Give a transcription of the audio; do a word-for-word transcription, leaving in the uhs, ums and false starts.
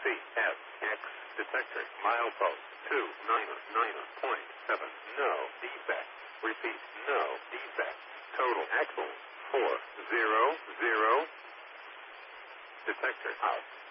F X detector milepost two nine nine point seven. No defect. Repeat, no defect. Total axle four zero zero. Detector out.